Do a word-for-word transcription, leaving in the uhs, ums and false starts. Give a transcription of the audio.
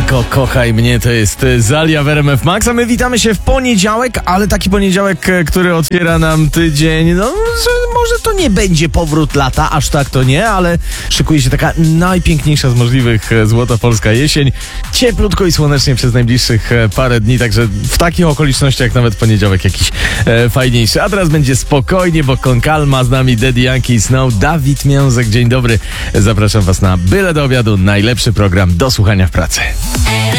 Tylko kochaj mnie, to jest Zalia w R M F Max, a my witamy się w poniedziałek, ale taki poniedziałek, który otwiera nam tydzień, no, że może to nie będzie powrót lata, aż tak to nie, ale szykuje się taka najpiękniejsza z możliwych złota polska jesień, cieplutko i słonecznie przez najbliższych parę dni, także w takich okolicznościach nawet poniedziałek jakiś e, fajniejszy. A teraz będzie spokojnie, bo Konkalma, z nami Daddy Yankee Snow, Dawid Miązek, dzień dobry, zapraszam was na Byle do obiadu, najlepszy program do słuchania w pracy.